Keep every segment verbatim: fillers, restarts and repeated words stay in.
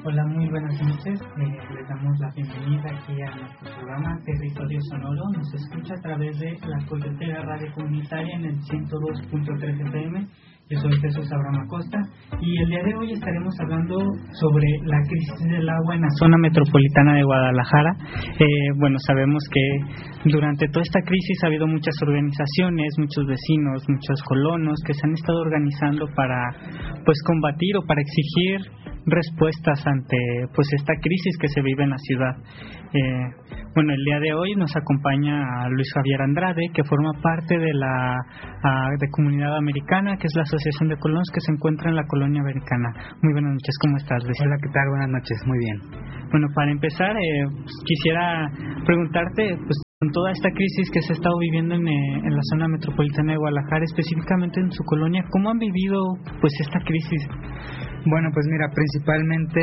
Hola, muy buenas noches. Eh, les damos la bienvenida aquí a nuestro programa Territorio Sonoro. Nos escucha a través de la Coyotera Radio Comunitaria en el ciento dos punto tres F M. Yo soy Jesús Abraham Acosta y el día de hoy estaremos hablando sobre la crisis del agua en la zona metropolitana de Guadalajara. Eh, bueno, sabemos que durante toda esta crisis ha habido muchas organizaciones, muchos vecinos, muchos colonos que se han estado organizando para pues combatir o para exigir respuestas ante pues esta crisis que se vive en la ciudad. Eh, bueno, el día de hoy nos acompaña a Luis Javier Andrade, que forma parte de la a, de Comunidad Americana, que es la asociación de colonos que se encuentra en la colonia americana. Muy buenas noches, ¿cómo estás, Luis? Hola, ¿qué tal? Buenas noches, muy bien. Bueno, para empezar, eh, pues, quisiera preguntarte, pues con toda esta crisis que se ha estado viviendo en, eh, en la zona metropolitana de Guadalajara, específicamente en su colonia, ¿cómo han vivido pues esta crisis? Bueno, pues mira, principalmente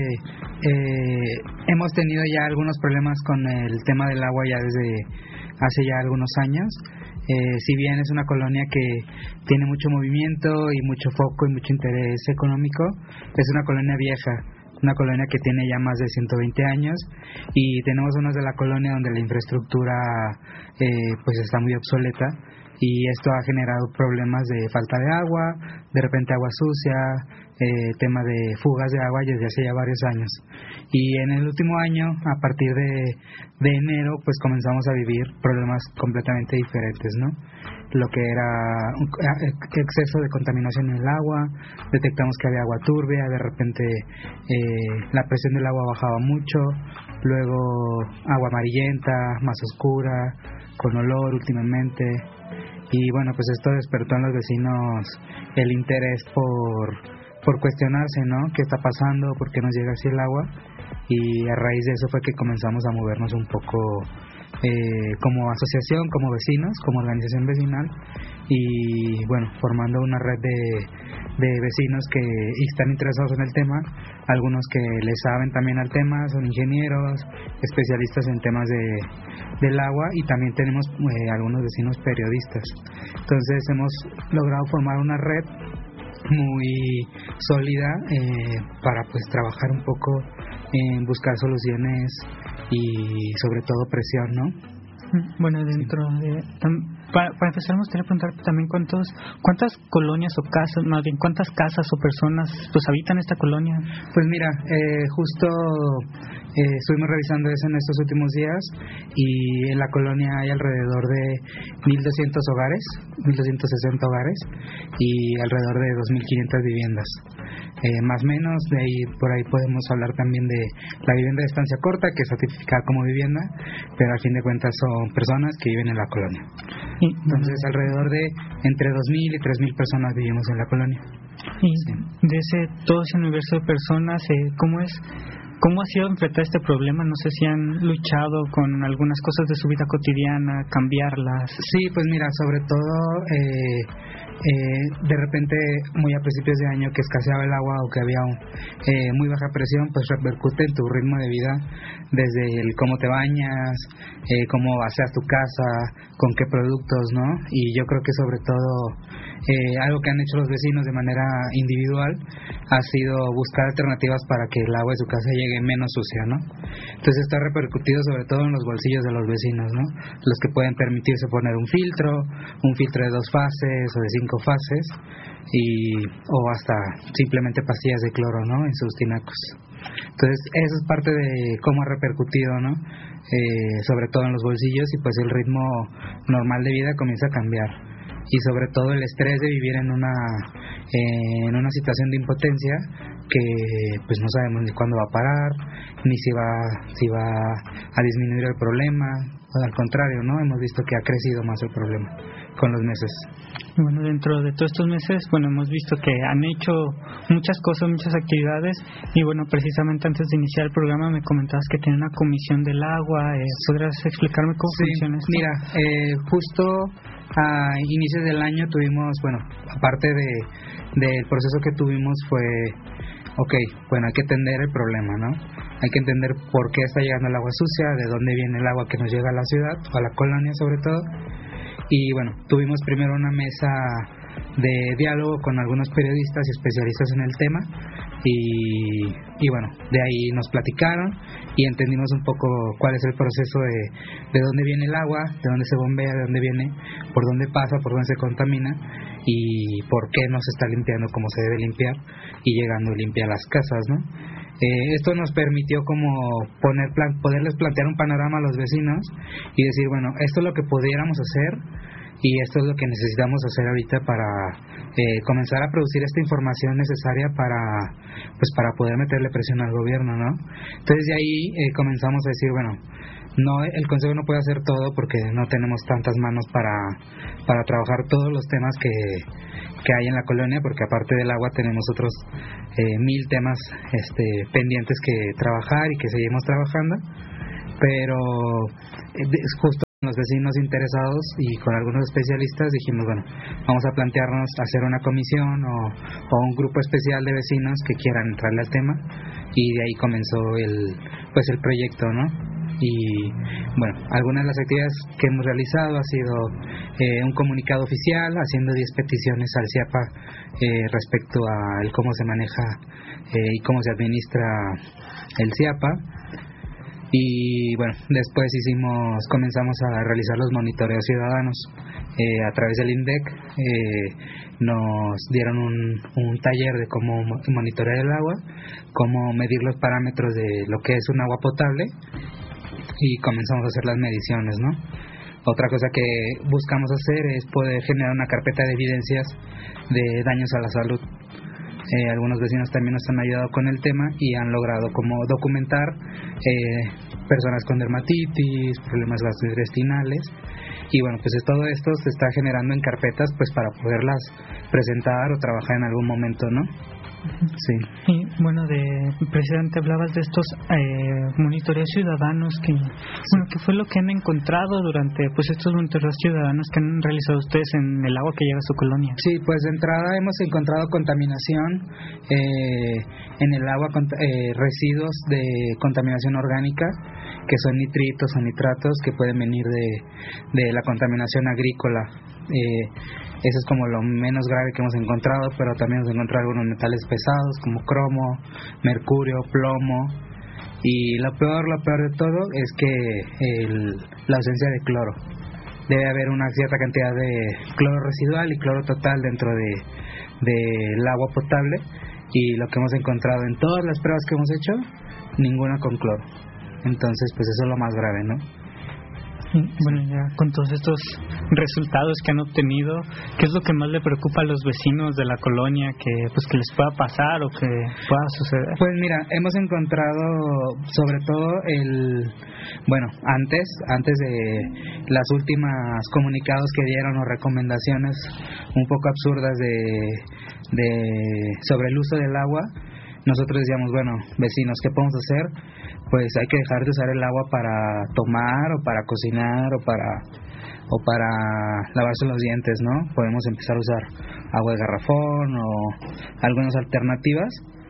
eh, hemos tenido ya algunos problemas con el tema del agua ya desde hace ya algunos años. Eh, si bien es una colonia que tiene mucho movimiento y mucho foco y mucho interés económico, es una colonia vieja, una colonia que tiene ya más de ciento veinte años, y tenemos zonas de la colonia donde la infraestructura eh, pues está muy obsoleta, y esto ha generado problemas de falta de agua, de repente agua sucia, eh, tema de fugas de agua desde hace ya varios años. Y en el último año, a partir de, de enero, pues comenzamos a vivir problemas completamente diferentes, ¿no? Lo que era un exceso de contaminación en el agua, detectamos que había agua turbia, de repente eh, la presión del agua bajaba mucho, luego agua amarillenta, más oscura, con olor últimamente. Y bueno, pues esto despertó en los vecinos el interés por, por cuestionarse, ¿no? ¿Qué está pasando? ¿Por qué nos llega así el agua? Y a raíz de eso fue que comenzamos a movernos un poco eh, como asociación, como vecinos, como organización vecinal, y bueno, formando una red de, de vecinos que están interesados en el tema, algunos que le saben también al tema, son ingenieros, especialistas en temas de, del agua, y también tenemos eh, algunos vecinos periodistas. Entonces hemos logrado formar una red muy sólida eh, para pues trabajar un poco en buscar soluciones y sobre todo presión, ¿no? Bueno, dentro sí. de para, para empezar me gustaría preguntarte también cuántos cuántas colonias o casas, más bien cuántas casas o personas pues habitan esta colonia. Pues mira, eh, justo eh, estuvimos revisando eso en estos últimos días, y en la colonia hay alrededor de mil doscientos hogares, mil doscientos sesenta hogares, y alrededor de dos mil quinientas viviendas. Eh, más o menos, de ahí por ahí podemos hablar también de la vivienda de estancia corta, que está tipificada como vivienda, pero a fin de cuentas son personas que viven en la colonia. Y, Entonces bueno, alrededor de entre dos mil y tres mil personas vivimos en la colonia. Y sí. de ese todo ese universo de personas, eh, ¿cómo es? ¿Cómo ha sido enfrentar este problema? No sé si han luchado con algunas cosas de su vida cotidiana, cambiarlas. Sí, pues mira, sobre todo eh, eh, de repente muy a principios de año que escaseaba el agua o que había un, eh, muy baja presión, pues repercute en tu ritmo de vida, desde el cómo te bañas, eh, cómo aseas tu casa, con qué productos, ¿no? Y yo creo que sobre todo eh, algo que han hecho los vecinos de manera individual ha sido buscar alternativas para que el agua de su casa llegue menos sucia, ¿no? Entonces está repercutido sobre todo en los bolsillos de los vecinos, ¿no? Los que pueden permitirse poner un filtro, un filtro de dos fases o de cinco fases, y o hasta simplemente pastillas de cloro, ¿no? En sus tinacos. Entonces eso es parte de cómo ha repercutido, ¿no? Eh, sobre todo en los bolsillos, y pues el ritmo normal de vida comienza a cambiar, y sobre todo el estrés de vivir en una eh, en una situación de impotencia que pues no sabemos ni cuándo va a parar, ni si va si va a disminuir el problema. Al contrario, ¿no? Hemos visto que ha crecido más el problema con los meses. Bueno, dentro de todos estos meses, bueno, hemos visto que han hecho muchas cosas, muchas actividades, y bueno, precisamente antes de iniciar el programa me comentabas que tiene una comisión del agua. Eh, ¿Podrías explicarme cómo sí, funciona esto? Mira, eh, justo a inicios del año tuvimos, bueno, aparte de del proceso que tuvimos fue, ok, bueno, hay que entender el problema, ¿no? Hay que entender por qué está llegando el agua sucia, de dónde viene el agua que nos llega a la ciudad, o a la colonia sobre todo. Y bueno, tuvimos primero una mesa de diálogo con algunos periodistas y especialistas en el tema, y, y bueno, de ahí nos platicaron y entendimos un poco cuál es el proceso de, de dónde viene el agua, de dónde se bombea, de dónde viene, por dónde pasa, por dónde se contamina y por qué no se está limpiando como se debe limpiar y llegando limpia a las casas, ¿no? Eh, esto nos permitió como poner plan, poderles plantear un panorama a los vecinos y decir, bueno, esto es lo que pudiéramos hacer y esto es lo que necesitamos hacer ahorita para eh, comenzar a producir esta información necesaria para pues para poder meterle presión al gobierno, ¿no? Entonces de ahí eh, comenzamos a decir, bueno, no, el consejo no puede hacer todo porque no tenemos tantas manos para para trabajar todos los temas que, que hay en la colonia, porque aparte del agua tenemos otros eh, mil temas este pendientes que trabajar y que seguimos trabajando, pero eh, justo los vecinos interesados y con algunos especialistas dijimos, bueno, vamos a plantearnos hacer una comisión o, o un grupo especial de vecinos que quieran entrarle al tema y de ahí comenzó el pues el proyecto, ¿no? Y bueno, algunas de las actividades que hemos realizado ha sido eh, un comunicado oficial haciendo diez peticiones al CIAPA eh, respecto a el cómo se maneja eh, y cómo se administra el CIAPA. Y bueno, después hicimos, comenzamos a realizar los monitoreos ciudadanos eh, a través del INDEC. Eh, nos dieron un, un taller de cómo monitorear el agua, cómo medir los parámetros de lo que es un agua potable y comenzamos a hacer las mediciones, ¿no? Otra cosa que buscamos hacer es poder generar una carpeta de evidencias de daños a la salud. Eh, algunos vecinos también nos han ayudado con el tema y han logrado como documentar eh, personas con dermatitis, problemas gastrointestinales y bueno, pues todo esto se está generando en carpetas pues para poderlas presentar o trabajar en algún momento, ¿no? Sí. Y bueno, de precisamente hablabas de estos eh, monitoreos ciudadanos que, bueno, ¿qué fue lo que han encontrado durante pues estos monitoreos ciudadanos que han realizado ustedes en el agua que llega a su colonia? Sí, pues de entrada hemos encontrado contaminación eh, en el agua, eh, residuos de contaminación orgánica que son nitritos o nitratos que pueden venir de, de la contaminación agrícola. Eh, eso es como lo menos grave que hemos encontrado, pero también hemos encontrado algunos metales pesados como cromo, mercurio, plomo y lo peor, lo peor de todo es que el, la ausencia de cloro. Debe haber una cierta cantidad de cloro residual y cloro total dentro de del agua potable y lo que hemos encontrado en todas las pruebas que hemos hecho, ninguna con cloro. Entonces pues eso es lo más grave, ¿no? Bueno, ya con todos estos resultados que han obtenido, ¿qué es lo que más le preocupa a los vecinos de la colonia que pues que les pueda pasar o que pueda suceder? Pues mira, hemos encontrado sobre todo el, bueno, antes antes de las últimas comunicados que dieron o recomendaciones un poco absurdas de, de sobre el uso del agua, nosotros decíamos, bueno, vecinos, ¿qué podemos hacer? Pues hay que dejar de usar el agua para tomar o para cocinar o para o para lavarse los dientes, ¿no? Podemos empezar a usar agua de garrafón o algunas alternativas.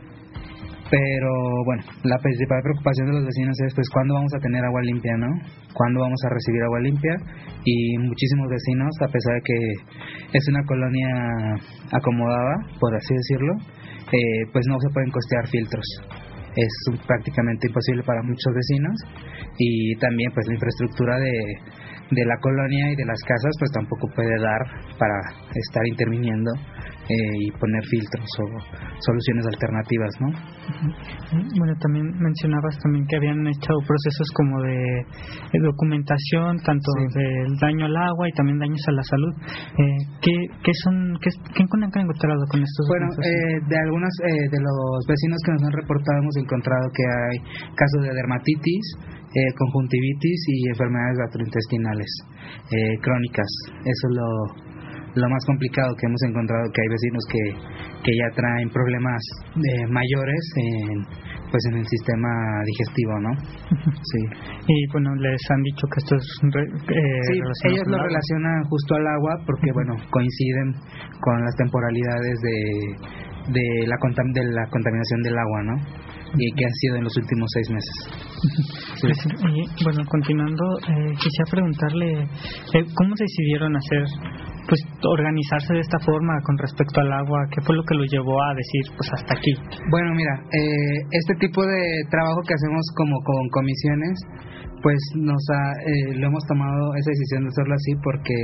Pero bueno, la principal preocupación de los vecinos es pues cuándo vamos a tener agua limpia, ¿no? Cuándo vamos a recibir agua limpia y muchísimos vecinos, a pesar de que es una colonia acomodada, por así decirlo, eh, pues no se pueden costear filtros. Es prácticamente imposible para muchos vecinos y también pues la infraestructura de, de la colonia y de las casas pues tampoco puede dar para estar interviniendo eh, y poner filtros o soluciones alternativas, ¿no? Bueno, también mencionabas también que habían hecho procesos como de, de documentación tanto sí. del daño al agua y también daños a la salud. Eh, ¿qué, qué son qué, qué han encontrado con estos? Bueno, eh, de algunos eh, de los vecinos que nos han reportado hemos encontrado que hay casos de dermatitis, eh, conjuntivitis y enfermedades gastrointestinales eh, crónicas. Eso es lo lo más complicado que hemos encontrado, que hay vecinos que, que ya traen problemas eh, mayores en, pues en el sistema digestivo, ¿no? Sí. Y bueno, les han dicho que esto es eh, sí, ellos lo relacionan justo al agua porque bueno, coinciden con las temporalidades de de la contam de la contaminación del agua, ¿no? Y que ha sido en los últimos seis meses. Sí. Y bueno, continuando, eh, quisiera preguntarle eh, cómo se decidieron hacer, pues, organizarse de esta forma con respecto al agua. ¿Qué fue lo que lo llevó a decir, pues, hasta aquí? Bueno, mira, eh, este tipo de trabajo que hacemos como con comisiones, pues nos ha, eh, lo hemos tomado esa decisión de hacerlo así porque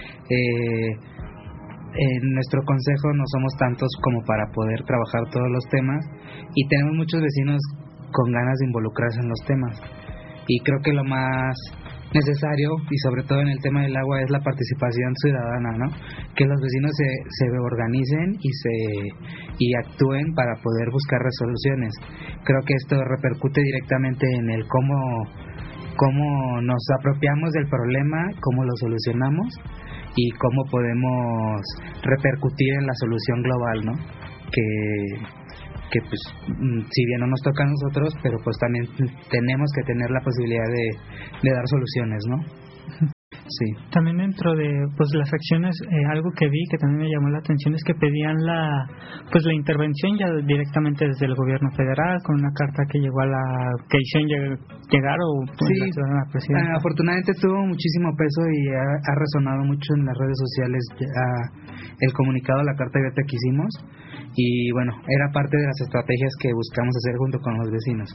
eh, en nuestro consejo no somos tantos como para poder trabajar todos los temas y tenemos muchos vecinos con ganas de involucrarse en los temas, y creo que lo más necesario, y sobre todo en el tema del agua, es la participación ciudadana, ¿no? Que los vecinos se, se organicen y se y actúen para poder buscar resoluciones. Creo que esto repercute directamente en el cómo cómo nos apropiamos del problema, cómo lo solucionamos y cómo podemos repercutir en la solución global, ¿no? Que que pues si bien no nos toca a nosotros, pero pues también tenemos que tener la posibilidad de, de dar soluciones, ¿no? Sí. También dentro de pues las acciones, eh, algo que vi que también me llamó la atención es que pedían la pues la intervención ya directamente desde el gobierno federal, con una carta que llegó a la que hicieron lleg llegar o pues, sí, la presidenta. Afortunadamente tuvo muchísimo peso y ha, ha resonado mucho en las redes sociales a, el comunicado, la carta abierta que hicimos, y bueno, era parte de las estrategias que buscamos hacer junto con los vecinos.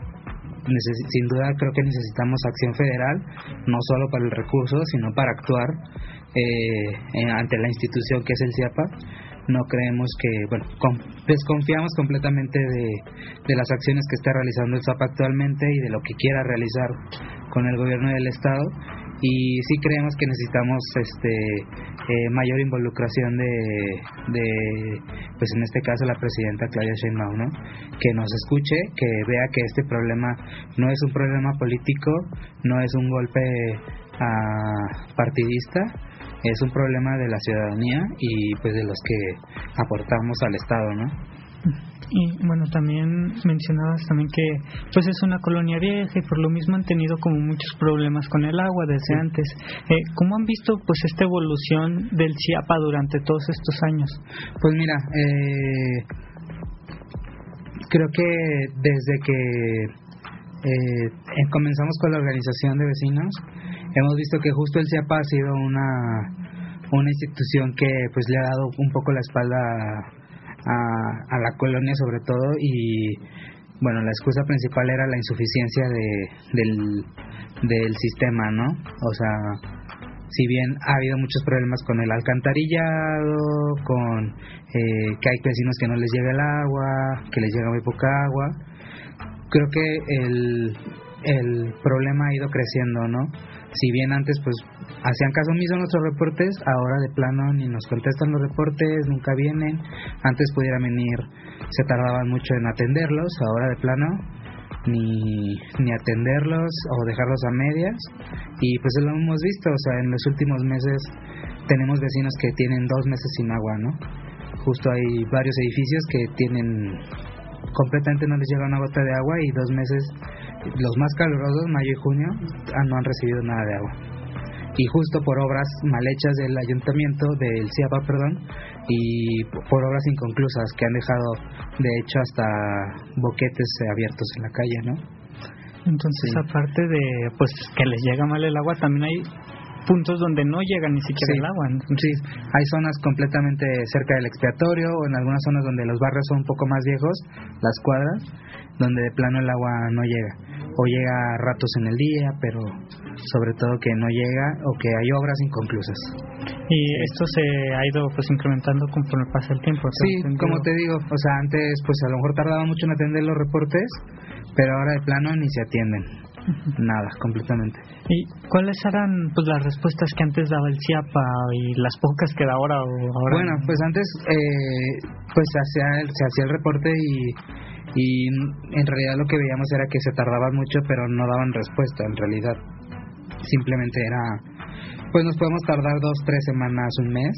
Neces sin duda creo que necesitamos acción federal, no solo para el recurso, sino para actuar eh, en, ante la institución que es el C I A P A. No creemos que, bueno, con, desconfiamos completamente de, de las acciones que está realizando el C I A P A actualmente y de lo que quiera realizar con el gobierno del estado, y sí creemos que necesitamos este eh, mayor involucración de, de pues en este caso la presidenta Claudia Sheinbaum, ¿no? Que nos escuche, que vea que este problema no es un problema político, no es un golpe a partidista, es un problema de la ciudadanía y pues de los que aportamos al Estado, ¿no? Y bueno, también mencionabas también que pues es una colonia vieja y por lo mismo han tenido como muchos problemas con el agua desde sí. antes. Eh, ¿Cómo han visto pues esta evolución del C I A P A durante todos estos años? Pues mira, eh, creo que desde que eh, comenzamos con la organización de vecinos, hemos visto que justo el C I A P A ha sido una una institución que pues le ha dado un poco la espalda a, a la colonia sobre todo, y bueno, la excusa principal era la insuficiencia de, del, del sistema, ¿no? O sea, si bien ha habido muchos problemas con el alcantarillado, con eh, que hay vecinos que no les llega el agua, que les llega muy poca agua, creo que el, el problema ha ido creciendo, ¿no? Si bien antes pues hacían caso omiso a nuestros reportes, ahora de plano ni nos contestan los reportes, nunca vienen. Antes pudiera venir, se tardaban mucho en atenderlos, ahora de plano ni, ni atenderlos o dejarlos a medias. Y pues lo hemos visto, o sea, en los últimos meses tenemos vecinos que tienen dos meses sin agua, ¿no? Justo hay varios edificios que tienen, completamente no les llega una gota de agua, y dos meses, los más calurosos, mayo y junio, no han recibido nada de agua. Y justo por obras mal hechas del ayuntamiento, del C I A P A, perdón, y por obras inconclusas que han dejado, de hecho, hasta boquetes abiertos en la calle, ¿no? Entonces, sí. aparte de pues que les llega mal el agua, también hay puntos donde no llega ni siquiera sí, el agua. Entonces, sí, hay zonas completamente cerca del expiatorio, o en algunas zonas donde los barrios son un poco más viejos, las cuadras, donde de plano el agua no llega, o llega a ratos en el día, pero sobre todo que no llega, o que hay obras inconclusas. Y esto se ha ido pues incrementando conforme pasa el tiempo. Sí, como te digo, o sea, antes pues a lo mejor tardaba mucho en atender los reportes, pero ahora de plano ni se atienden. Nada, completamente. ¿Y cuáles eran pues las respuestas que antes daba el C I A P A y las pocas que da ahora? O ahora bueno, pues antes eh, pues se hacía el, se hacía el reporte y y en realidad lo que veíamos era que se tardaban mucho, pero no daban respuesta. En realidad simplemente era pues nos podemos tardar dos, tres semanas, un mes,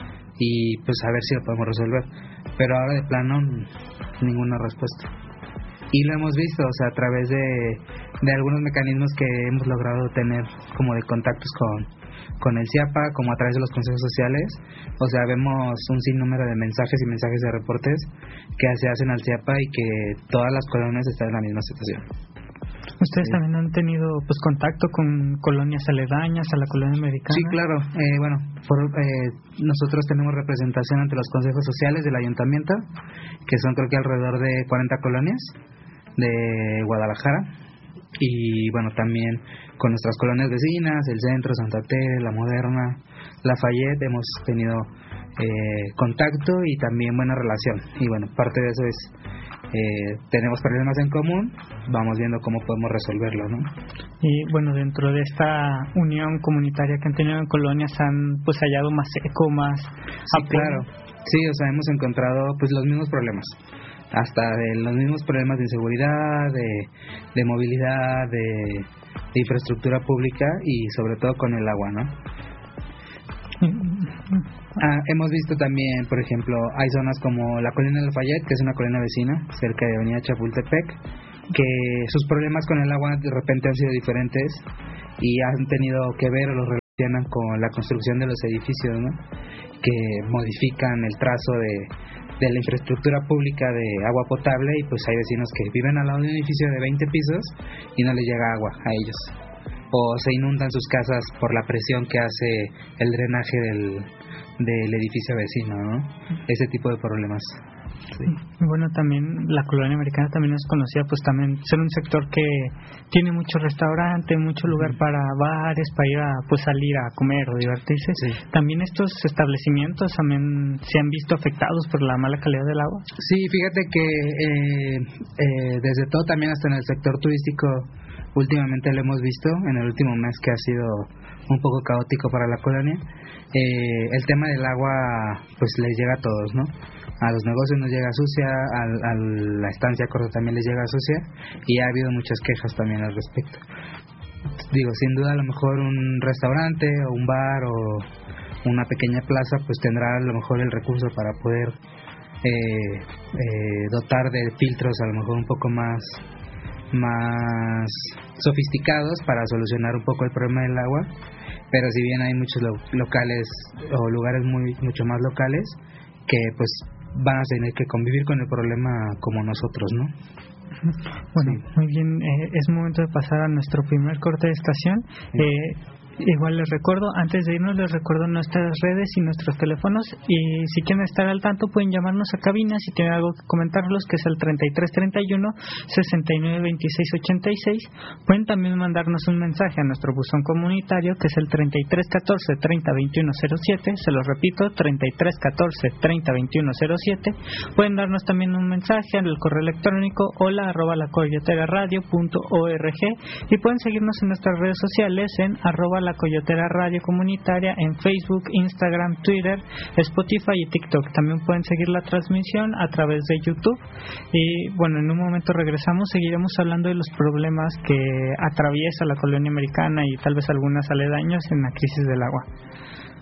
y pues a ver si lo podemos resolver, pero ahora de plano ninguna respuesta. Y lo hemos visto, o sea, a través de, de algunos mecanismos que hemos logrado tener, como de contactos con, con el CIAPA como a través de los consejos sociales. O sea, vemos un sinnúmero de mensajes y mensajes de reportes que se hacen al CIAPA y que todas las colonias están en la misma situación. ¿Ustedes sí. también han tenido pues contacto con colonias aledañas a la colonia americana? Sí, claro. Eh, bueno, por, eh, nosotros tenemos representación ante los consejos sociales del ayuntamiento, que son creo que alrededor de cuarenta colonias de Guadalajara, y bueno, también con nuestras colonias vecinas, el Centro, Santa Tere, La Moderna, Lafayette, hemos tenido eh, contacto y también buena relación. Y bueno, parte de eso es Eh, tenemos problemas en común, vamos viendo cómo podemos resolverlo, ¿no? Y bueno, dentro de esta unión comunitaria que han tenido en colonias, han pues hallado más eco, más sí, apoyo. Claro, sí, o sea, hemos encontrado pues los mismos problemas, hasta de los mismos problemas de inseguridad, de, de movilidad, de, de infraestructura pública y sobre todo con el agua, ¿no? Ah, hemos visto también, por ejemplo, hay zonas como la Colonia Lafayette, que es una colonia vecina, cerca de Avenida Chapultepec, que sus problemas con el agua de repente han sido diferentes y han tenido que ver o los relacionan con la construcción de los edificios, ¿no? Que modifican el trazo de, de la infraestructura pública de agua potable, y pues hay vecinos que viven al lado de un edificio de veinte pisos y no les llega agua a ellos, o se inundan sus casas por la presión que hace el drenaje del, del edificio vecino, ¿no? Ese tipo de problemas. Sí. Bueno, también la colonia americana también es conocida pues también ser un sector que tiene mucho restaurante, mucho lugar para bares, para ir a pues salir a comer o divertirse. Sí. También estos establecimientos también se han visto afectados por la mala calidad del agua. Sí, fíjate que eh, eh, desde todo también hasta en el sector turístico últimamente lo hemos visto en el último mes, que ha sido un poco caótico para la colonia. Eh, el tema del agua pues les llega a todos, ¿no? A los negocios nos llega sucia, a, a la estancia corta también les llega sucia, y ha habido muchas quejas también al respecto. Digo, sin duda a lo mejor un restaurante o un bar o una pequeña plaza pues tendrá a lo mejor el recurso para poder eh, eh, dotar de filtros a lo mejor un poco más más sofisticados para solucionar un poco el problema del agua, pero si bien hay muchos lo- locales o lugares muy mucho más locales que pues van a tener que convivir con el problema como nosotros, ¿no? Bueno, Sí. muy bien, eh, es momento de pasar a nuestro primer corte de estación. Sí. Eh, Igual les recuerdo, antes de irnos les recuerdo nuestras redes y nuestros teléfonos, y si quieren estar al tanto pueden llamarnos a cabina si tienen algo que comentarlos, que es el treinta y tres treinta y uno sesenta y nueve veintiséis ochenta y seis. Pueden también mandarnos un mensaje a nuestro buzón comunitario, que es el treinta y tres catorce treinta veintiuno cero siete. Se los repito, treinta y tres catorce treinta veintiuno cero siete. Pueden darnos también un mensaje al correo electrónico hola arroba la coyotera radio punto org, y pueden seguirnos en nuestras redes sociales en arroba la Coyotera Radio Comunitaria en Facebook, Instagram, Twitter, Spotify y TikTok. También pueden seguir la transmisión a través de YouTube. Y bueno, en un momento regresamos, seguiremos hablando de los problemas que atraviesa la colonia americana y tal vez algunas aledañas en la crisis del agua.